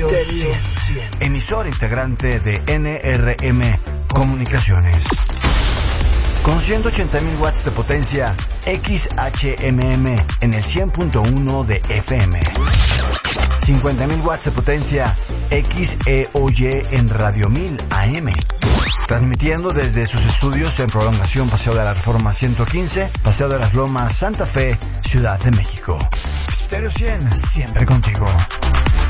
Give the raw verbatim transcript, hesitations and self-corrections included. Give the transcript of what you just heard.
Stereo cien, emisor integrante de N R M Comunicaciones. Con ciento ochenta mil watts de potencia, X H M M en el cien punto uno de F M. cincuenta mil watts de potencia, X E O Y en Radio mil A M. Transmitiendo desde sus estudios en prolongación Paseo de la Reforma ciento quince, Paseo de las Lomas, Santa Fe, Ciudad de México. Stereo cien, siempre contigo.